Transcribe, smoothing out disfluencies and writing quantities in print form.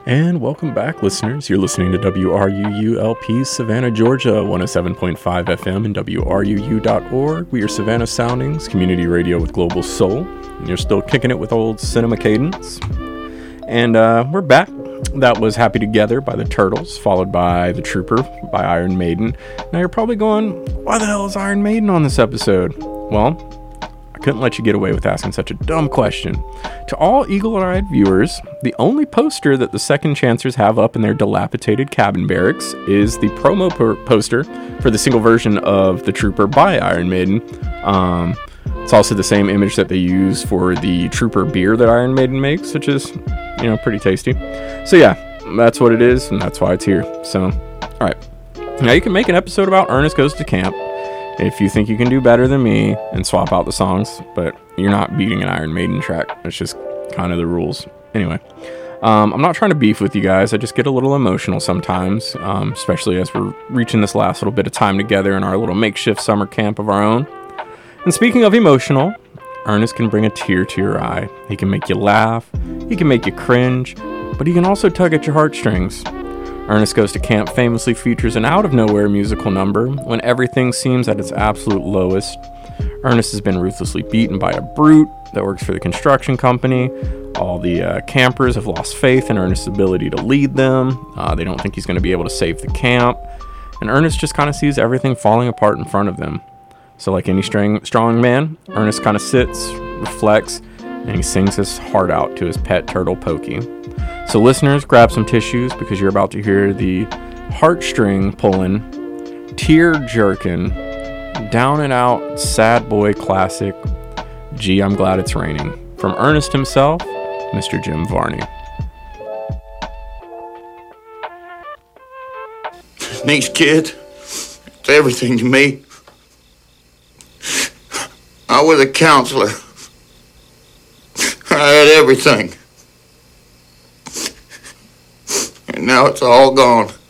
And welcome back, listeners. You're listening to WRUU-LP Savannah, Georgia, 107.5 FM and WRUU.org. We are Savannah Soundings, community radio with global soul. And you're still kicking it with old cinema cadence. And we're back. That was Happy Together by the Turtles, followed by The Trooper by Iron Maiden. Now you're probably going, why the hell is Iron Maiden on this episode? Well, I couldn't let you get away with asking such a dumb question. To all eagle-eyed viewers, the only poster that the Second Chancers have up in their dilapidated cabin barracks is the promo poster for the single version of The Trooper by Iron Maiden. It's also the same image that they use for the Trooper beer that Iron Maiden makes, which is, pretty tasty. So yeah, that's what it is, and that's why it's here. So, alright. Now you can make an episode about Ernest Goes to Camp if you think you can do better than me and swap out the songs, but you're not beating an Iron Maiden track. It's just kind of the rules. Anyway, I'm not trying to beef with you guys. I just get a little emotional sometimes, especially as we're reaching this last little bit of time together in our little makeshift summer camp of our own. And speaking of emotional, Ernest can bring a tear to your eye. He can make you laugh. He can make you cringe, but he can also tug at your heartstrings. Ernest Goes to Camp famously features an out-of-nowhere musical number when everything seems at its absolute lowest. Ernest has been ruthlessly beaten by a brute that works for the construction company. All the campers have lost faith in Ernest's ability to lead them. They don't think he's going to be able to save the camp. And Ernest just kind of sees everything falling apart in front of them. So like any strong man, Ernest kind of sits, reflects, and he sings his heart out to his pet turtle, Pokey. So listeners, grab some tissues because you're about to hear the heartstring pulling, tear-jerking, down-and-out sad boy classic, Gee, I'm Glad It's Raining, from Ernest himself, Mr. Jim Varney. Nice kid. It's everything to me. I was a counselor. I had everything. And now it's all gone.